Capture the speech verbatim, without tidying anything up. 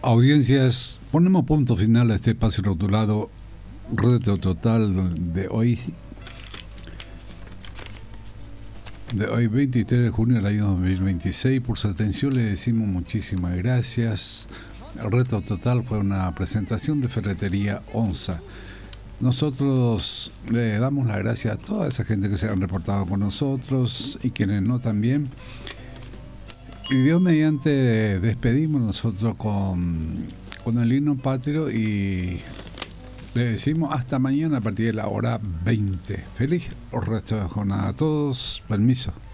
Audiencias, ponemos punto final a este espacio rotulado Reto Total de hoy, de hoy veintitrés de junio del año dos mil veintiséis. Por su atención le decimos muchísimas gracias. El Reto Total fue una presentación de Ferretería Onza. Nosotros le damos las gracias a toda esa gente que se han reportado con nosotros y quienes no también. Y Dios mediante despedimos nosotros con, con el himno patrio y le decimos hasta mañana a partir de la hora veinte. Feliz resto de jornada a todos. Permiso.